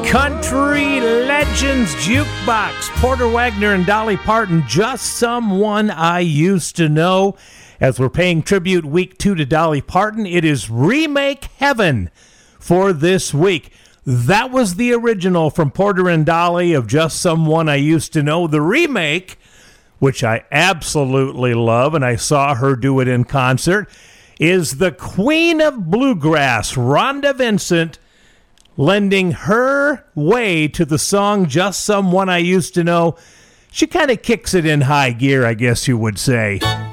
Country Legends Jukebox, Porter Wagoner and Dolly Parton, Just Someone I Used to Know. As we're paying tribute week 2 to Dolly Parton, it is Remake Heaven for this week. That was the original from Porter and Dolly of Just Someone I Used to Know. The remake, which I absolutely love, and I saw her do it in concert, is the Queen of Bluegrass, Rhonda Vincent, lending her way to the song Just Someone I Used to Know. She kind of kicks it in high gear, I guess you would say.